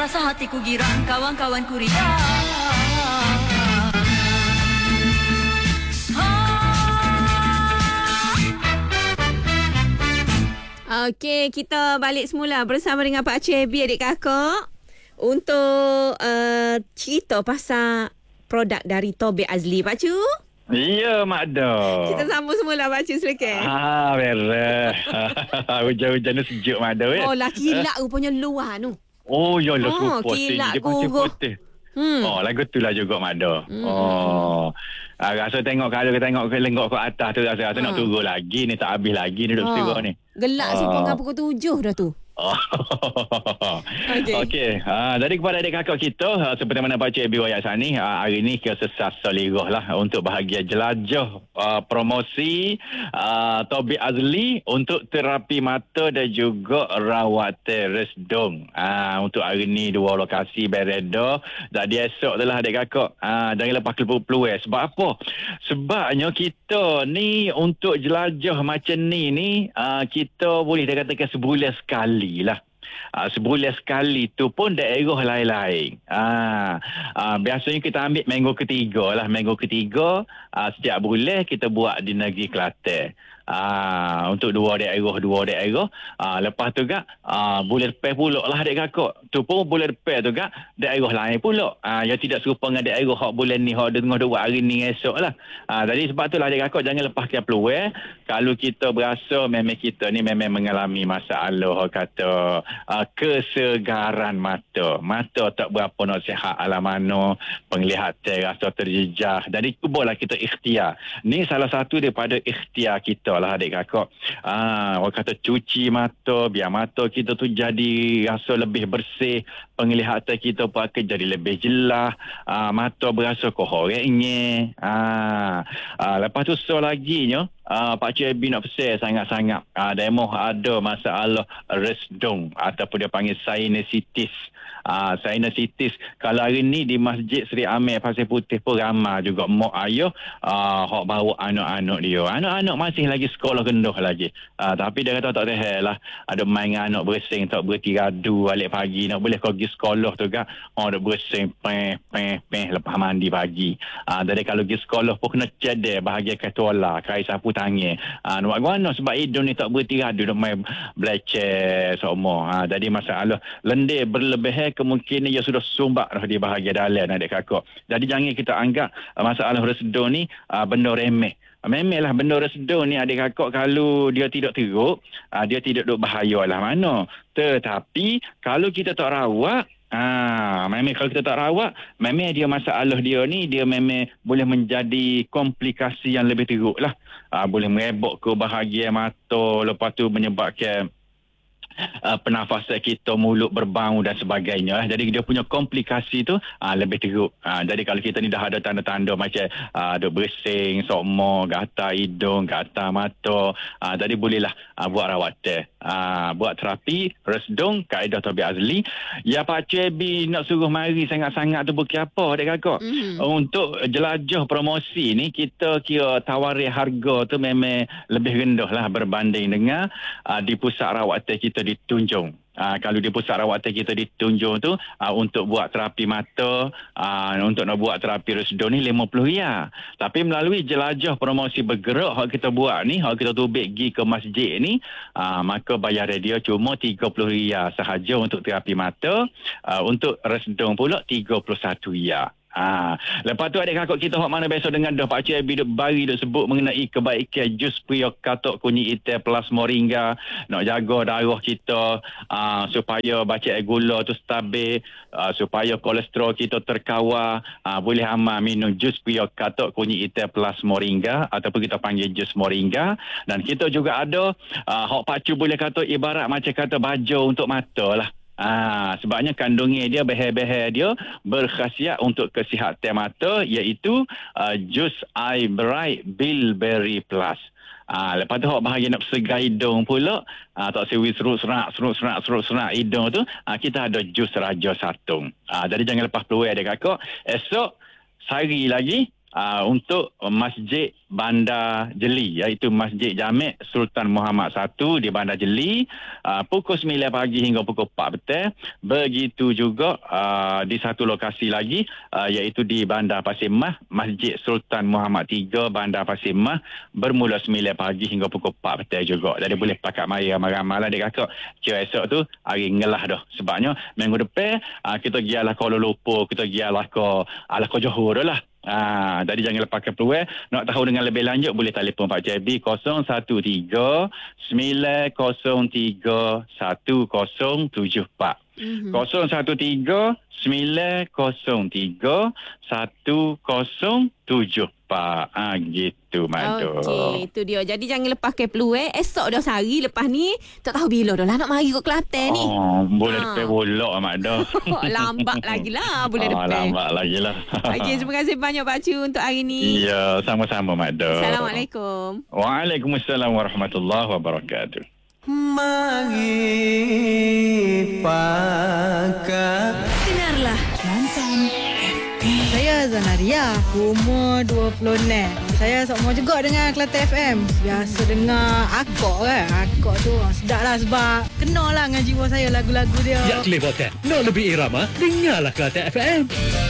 rasa hatiku girang, kawan-kawanku riang. Okey, kita balik semula bersama dengan Pak Cik Abi, adik kakak, untuk cerita pasal produk dari Taufik Azli. Pak Cu, Ya, Mak Do. kita sambung semula Pak Cu, silakan. Beres. Hujan-hujan ni sejuk, Mak Do. Oh lah, kilat rupanya luar tu. Oh, ya lah, Oh, putih. kilat Dia macam gugup. putih. Oh, lagu tu lah juga, Mak Do. Rasa tengok kalau kita tengok ke lenggok ke atas tu, rasa nak turun lagi ni, tak habis lagi ni duduk setirah ni. Gelak sempurna pukul 7 dah tu. Okey. Jadi kepada adik kakak kita, seperti mana Pak Cik Abi Wayak Sani, hari ini ke Sesas Solirah lah untuk bahagia jelajah promosi Taufik Azli untuk terapi mata dan juga rawatan resdung. Untuk hari ini dua lokasi bereda. Jadi esok tu lah adik kakak. Jangan lepas peluang. Sebab apa? Sebabnya kita ni untuk jelajah macam ni kita boleh dikatakan sebulan sekali lah. Sebulan sekali tu pun daerah lain-lain. Biasanya kita ambil minggu ketiga lah. Minggu ketiga setiap bulan kita buat di negeri Kelantan. Untuk dua daerah. Lepas tu kak bulan depan pula lah adik kakak. Tu pun bulan depan tu kak daerah lain pula. Yang tidak serupa dengan daerah hak bulan ni, hak tengah buat hari ni esok lah. Jadi sebab tu lah adik kakak jangan lepaskan peluang. Kalau kita berasa memang kita ni memang mengalami masalah kata kesegaran mata. Mata tak berapa nak sihat ala mana, penglihatan rasa terjejah. Jadi cubalah kita ikhtiar. Ni salah satu daripada ikhtiar kita lah adik kakak. Orang kata cuci mata, biar mata kita tu jadi rasa lebih bersih, penglihatan kita pun akan jadi lebih jelas, mata berasa kohorengnya. Lepas tu so lagi nya Pak Cik Abi nak pesan sangat-sangat. Demo ada masalah resdung ataupun dia panggil sinusitis. Sinusitis. Kalau hari ni di Masjid Seri Amir Pasir Putih pun ramai juga mak ayah hak bawa anak-anak dia. Anak-anak masih lagi sekolah rendah lagi. Tapi dia kata tak tahan lah. Ada main dengan anak bersing, tak berhenti radu balik pagi. Nak boleh kau pergi sekolah tu kan. Ada bersing, peh lepas mandi pagi. Jadi kalau pergi sekolah pun kena cedek bahagian ketola, kait sapu tangan. Nak buat mana sebab hidung ni tak berhenti radu. Nak main belajar semua. Jadi masalah lendir berlebihan kemungkinan ia sudah sumbat dah di bahagian dalam adik kakak. Jadi jangan kita anggap masalah resdung ni benda remeh. Memanglah benda resdung ni adik kakak kalau dia tidak teruk, dia tidak duk bahaya lah mana. Tetapi kalau kita tak rawat, memang kalau kita tak rawat, memang dia masalah dia ni dia memang boleh menjadi komplikasi yang lebih teruk lah. Boleh merebak ke bahagian mata, lepas tu menyebabkan pernafasan kita, mulut berbau dan sebagainya. Jadi dia punya komplikasi tu lebih teruk. Jadi kalau kita ni dah ada tanda-tanda macam duk bersing, sokmo, gatal hidung, gatal mata, jadi bolehlah buat rawatan, buat terapi resdung kaedah Taufik Azli. Ya Pak Cik Abi nak suruh mari sangat-sangat tu bukan apa adik kakak. Untuk jelajah promosi ni kita kira tawaran harga tu memang lebih rendah lah berbanding dengan di pusat rawatan kita di Tunjung. Kalau di pusat rawatan kita di Tunjung tu untuk buat terapi mata, untuk nak buat terapi resdung ni RM50. Tapi melalui jelajah promosi bergerak hak kita buat ni, hak kita tubik pergi ke masjid ni, maka bayar dia cuma RM30 sahaja untuk terapi mata. Untuk resdung pula RM31. Lepas tu adik kakak kita hak mana biasa dengan dah Pak Cik Abi duk bagi duk sebut mengenai kebaikan jus periuk katok kunyit hitam plus moringa, nak jaga darah kita supaya baca gula tu stabil, supaya kolesterol kita terkawal. Boleh amal minum jus periuk katok kunyit hitam plus moringa ataupun kita panggil jus moringa. Dan kita juga ada hak pacu boleh kata ibarat macam kata baju untuk mata lah. Sebabnya kandungan dia, bahan-bahan dia berkhasiat untuk kesihatan mata, iaitu jus Eye Bright Bilberry Plus. Lepas tu bahagian nak segar hidung pula, tak sewi serut serak hidung tu, kita ada jus Raja Satung. Jadi jangan lepas peluang adik kakak. Esok sehari lagi untuk Masjid Bandar Jeli, iaitu Masjid Jamek Sultan Muhammad I di Bandar Jeli, pukul 9 pagi hingga pukul 4 petang. Begitu juga di satu lokasi lagi, iaitu di Bandar Pasir Mas, Masjid Sultan Muhammad III Bandar Pasir Mas, bermula 9 pagi hingga pukul 4 petang juga. Jadi boleh pakat mari ramai-ramai lah adik kakak. Kira esok tu hari ngelah dah. Sebabnya minggu depan kita gialah Kuala Lumpur, kita gialah ke Johor dah lah. Tadi jangan lepaskan peluang. Nak tahu dengan lebih lanjut boleh telefon Pak JB 013 903 1074. 013 903 1074. Gitu Madu. Okey, itu dia. Jadi jangan lepaskan peluang. Esok dah sehari lepas ni. Tak tahu bila dah lah nak mari ke Kelantan ni. Boleh depan bolak Madu. Lambat lagi lah. Boleh depan. Lambat lagi lah. Okey, terima kasih banyak Pak Cu untuk hari ni. Ya, sama-sama Madu. Assalamualaikum. Waalaikumsalam warahmatullahi wabarakatuh. Mari pakai. Dengarlah Kelantan FM. Saya Zanaria, umur 26. Saya sama juga dengan Kelantan FM. Biasa dengar Akok kan. Akok tu sedap lah sebab kenal lah dengan jiwa saya lagu-lagu dia. Ya, Clear Hotel. Nak lebih irama? Dengarlah Kelantan FM.